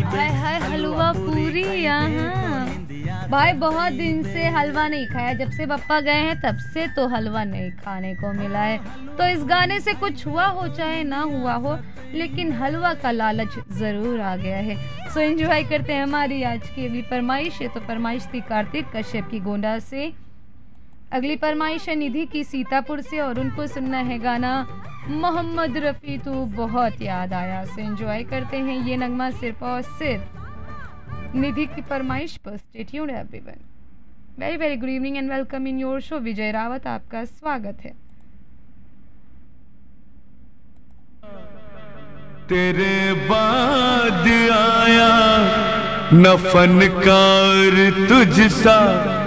हाय हाय हलवा पूरी यहाँ। भाई बहुत दिन से हलवा नहीं खाया, जब से पापा गए हैं तब से तो हलवा नहीं खाने को मिला है। तो इस गाने से कुछ हुआ हो चाहे ना हुआ हो, लेकिन हलवा का लालच जरूर आ गया है। सो एंजॉय करते हैं हमारी आज की अगली फरमाइश है। तो फरमाइश थी कार्तिक कश्यप की गोंडा से, अगली फरमाइश है निधि की सीतापुर से, और उनको सुनना है गाना मोहम्मद रफ़ी तू बहुत याद आया। से एंजॉय करते हैं ये नगमा सिर्फ और सिर्फ निधि की फरमाइश पर। Stay tuned everyone. Very very good evening and welcome in your show. विजय रावत आपका स्वागत है। तेरे बाद आया न फनकार तुझ सा